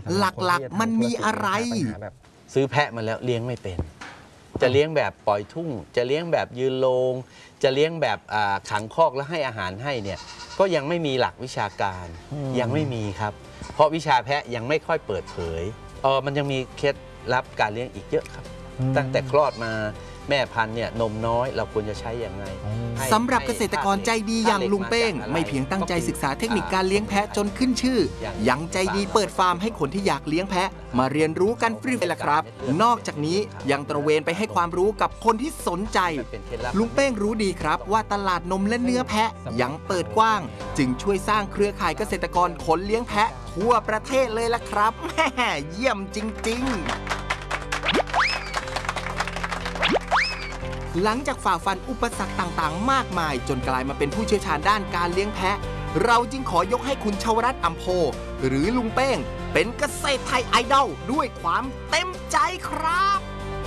หลักๆมันมีอะไรซื้อแพะมาแล้วเลี้ยงไม่เป็นจะเลี้ยงแบบปล่อยทุ่งจะเลี้ยงแบบยืนโลงจะเลี้ยงแบบขังคอกแล้วให้อาหารให้เนี่ยก็ยังไม่มีหลักวิชาการยังไม่มีครับเพราะวิชาแพะยังไม่ค่อยเปิดเผยมันยังมีเคล็ดลับการเลี้ยงอีกเยอะครับตั้งแต่คลอดมาแม่พันธุ์เนี่ยนมน้อยเราควรจะใช้อย่างไรสำหรับเกษตรกรใจดีอย่างลุงเป้งไม่เพียงตั้งใจศึกษาเทคนิคการเลี้ยงแพะจนขึ้นชื่อยังใจดีเปิดฟาร์มให้คนที่อยากเลี้ยงแพะมาเรียนรู้กันฟรีเลยล่ะครับนอกจากนี้ยังตระเวนไปให้ความรู้กับคนที่สนใจลุงเป้งรู้ดีครับว่าตลาดนมและเนื้อแพะยังเปิดกว้างจึงช่วยสร้างเครือข่ายเกษตรกรคนเลี้ยงแพะทั่วประเทศเลยล่ะครับแม่เยี่ยมจริงๆหลังจากฝ่าฟันอุปสรรคต่างๆมากมายจนกลายมาเป็นผู้เชี่ยวชาญด้านการเลี้ยงแพะเราจึงขอยกให้คุณชวรัตน์อำโพหรือลุงเป้งเป็นเกษตรไทยไอดอลด้วยความเต็มใจครับ